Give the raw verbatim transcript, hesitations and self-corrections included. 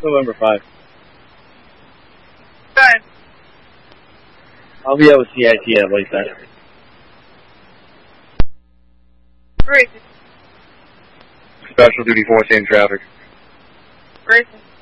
November five. Five. I'll be out with C I T at Lakeside. Racing. Special duty force in traffic. Racing.